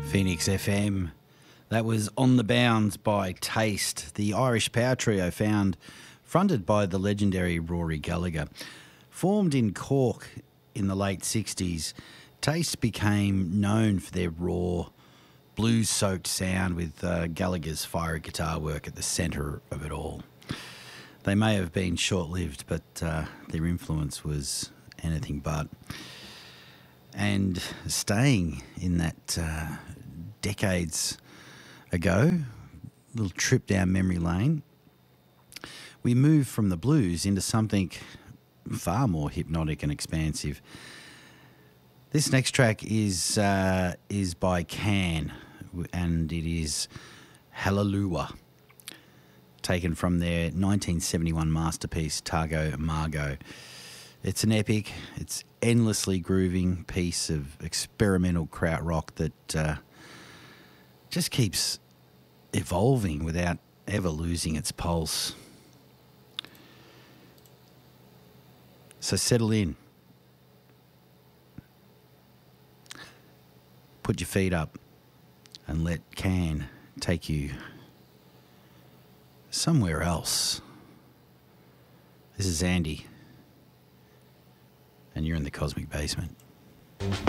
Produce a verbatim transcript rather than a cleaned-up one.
Phoenix F M. That was On the Bounds by Taste, the Irish power trio found, fronted by the legendary Rory Gallagher. Formed in Cork in the late sixties, Taste became known for their raw, blues-soaked sound with uh, Gallagher's fiery guitar work at the centre of it all. They may have been short-lived, but uh, their influence was anything but. And staying in that uh, decades ago, little trip down memory lane, we move from the blues into something far more hypnotic and expansive. This next track is uh, is by Can, and it is Hallelujah, taken from their nineteen seventy-one masterpiece, Targo Margo. It's an epic, it's endlessly grooving piece of experimental krautrock that uh, just keeps evolving without ever losing its pulse. So settle in. Put your feet up and let Can take you somewhere else. This is Andy, and you're in the Cosmic Basement.